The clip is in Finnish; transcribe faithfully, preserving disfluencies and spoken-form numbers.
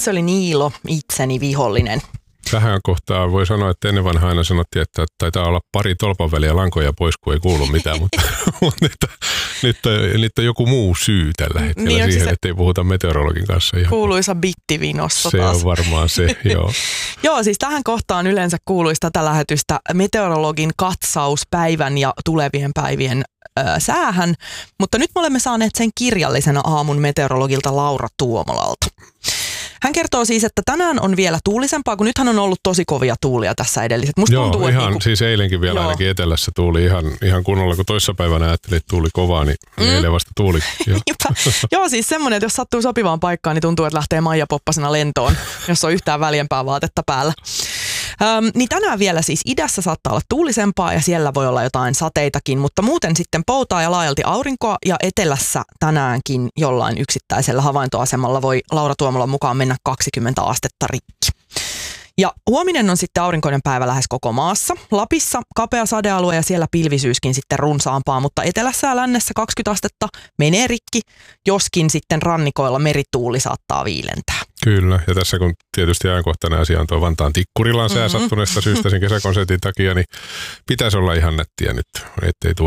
se oli Niilo, itseni vihollinen. Tähän kohtaan voi sanoa, että ennen vanhaa aina sanottiin, että taitaa olla pari tolpan väliä lankoja pois, kun ei kuulu mitään, mutta, mutta nyt, nyt, on, nyt on joku muu syy tällä hetkellä niin siihen, että ei puhuta meteorologin kanssa. Ihan. Kuuluisa bittivinossa se taas. On varmaan se, joo. Joo, siis tähän kohtaan yleensä kuuluisi tätä lähetystä meteorologin katsaus päivän ja tulevien päivien ö, säähän, mutta nyt me olemme saaneet sen kirjallisena aamun meteorologilta Laura Tuomolalta. Hän kertoo siis, että tänään on vielä tuulisempaa, kun nythän on ollut tosi kovia tuulia tässä edelliset. Musta Joo, tuntuu, ihan, niinku, siis eilenkin vielä joo. Ainakin etelässä tuuli ihan, ihan kunnolla, kun toissapäivänä ajattelin, että tuuli kovaa, niin mm. eilen vasta tuuli. Joo, joo siis semmoinen, että jos sattuu sopivaan paikkaan, niin tuntuu, että lähtee Maija Poppasena lentoon, jos on yhtään väljempää vaatetta päällä. Öm, niin tänään vielä siis idässä saattaa olla tuulisempaa ja siellä voi olla jotain sateitakin, mutta muuten sitten poutaa ja laajalti aurinkoa ja etelässä tänäänkin jollain yksittäisellä havaintoasemalla voi Laura Tuomolan mukaan mennä kaksikymmentä astetta rikki. Ja huominen on sitten aurinkoinen päivä lähes koko maassa. Lapissa kapea sadealue ja siellä pilvisyyskin sitten runsaampaa, mutta etelässä ja lännessä kaksikymmentä astetta menee rikki, joskin sitten rannikoilla merituuli saattaa viilentää. Kyllä, ja tässä kun tietysti ajankohtainen asia on tuo Vantaan Tikkurilan sää mm-hmm. sattuneesta syystä sen kesäkonsertin takia, niin pitäisi olla ihan nättiä nyt, ettei tuo